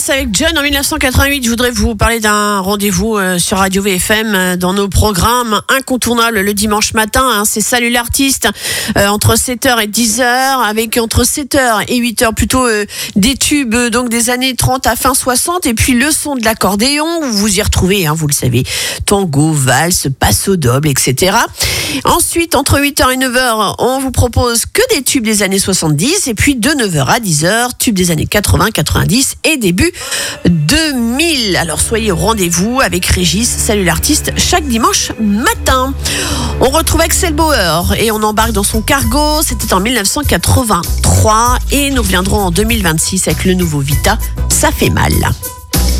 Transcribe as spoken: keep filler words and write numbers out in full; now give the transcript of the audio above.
Dallas avec John en dix-neuf cent quatre-vingt-huit. Je voudrais vous parler d'un rendez-vous euh, sur Radio V F M euh, dans nos programmes incontournables le dimanche matin. Hein, c'est Salut l'artiste euh, entre sept heures et dix heures avec entre sept heures et huit heures plutôt euh, des tubes euh, donc des années trente à fin soixante et puis le son de l'accordéon. Vous vous y retrouvez, hein, vous le savez, tango, valse, passo doble, et cetera. Ensuite, entre huit heures et neuf heures, on vous propose que des tubes des années soixante-dix et puis de neuf heures à dix heures, tubes des années quatre-vingts, quatre-vingt-dix et début deux mille. Alors soyez au rendez-vous avec Régis, Salut l'artiste, chaque dimanche matin. On retrouve Axel Bauer et on embarque dans son cargo. C'était en dix-neuf cent quatre-vingt-trois et nous reviendrons en deux mille vingt-six avec le nouveau Vita, ça fait mal.